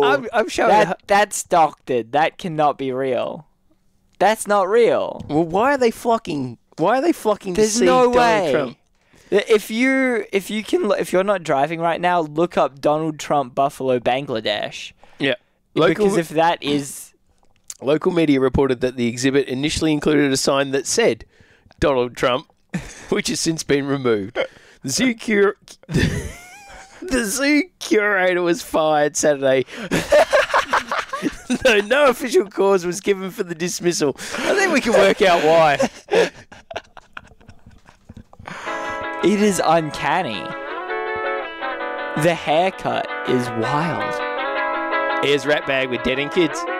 I'm showing That's doctored. That cannot be real. That's not real. Well, why are they flocking? Why are they flocking There's to see no Donald way. Trump? If you're not driving right now, look up Donald Trump Buffalo, Bangladesh. Yeah. Because if that is... Local media reported that the exhibit initially included a sign that said Donald Trump, which has since been removed. The zoo curator was fired Saturday, though no official cause was given for the dismissal. I think we can work out why. It is uncanny. The haircut is wild. Here's Ratbag with Dead End Kids.